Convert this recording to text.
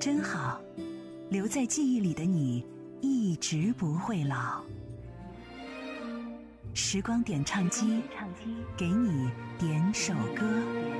真好，留在记忆里的你一直不会老。时光点唱机，给你点首歌。